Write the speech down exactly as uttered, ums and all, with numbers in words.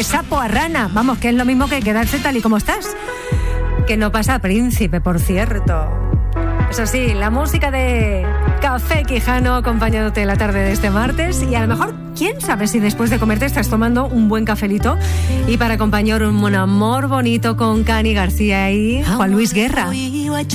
de sapo a rana. Vamos, que es lo mismo que quedarse tal y como estás. Que no pasa príncipe, por cierto. Eso sí, la música de Café Quijano acompañándote la tarde de este martes. Y a lo mejor, quién sabe si después de comerte estás tomando un buen cafelito. Y para acompañar un amor bonito con Cani García y Juan Luis Guerra.